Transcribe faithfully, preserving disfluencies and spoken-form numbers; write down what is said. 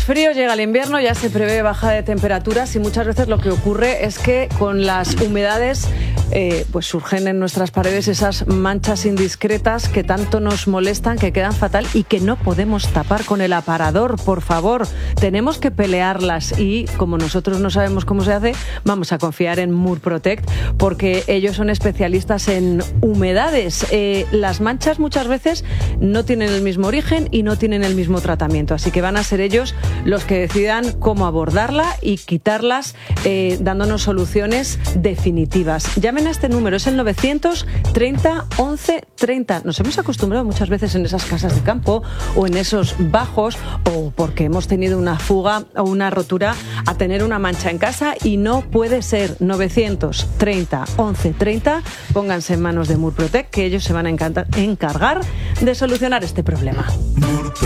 frío, llega el invierno, ya se prevé bajada de temperaturas y muchas veces lo que ocurre es que con las humedades eh, pues surgen en nuestras paredes esas manchas indiscretas que tanto nos molestan, que quedan fatal y que no podemos tapar con el aparador, por favor. Tenemos que pelearlas y como nosotros no sabemos cómo se hace, vamos a confiar en Murprotect porque ellos son especialistas en humedades. Eh, las manchas muchas veces no tienen el mismo origen y no tienen el mismo tratamiento, así que van a ser ellos los que decidan cómo abordarla y quitarlas, eh, dándonos soluciones definitivas. Llamen a este número, es el novecientos treinta once treinta. Nos hemos acostumbrado muchas veces en esas casas de campo o en esos bajos o porque hemos tenido una fuga o una rotura a tener una mancha en casa y no puede ser. Novecientos treinta once treinta. Pónganse en manos de Murprotect que ellos se van a encargar de solucionar este problema.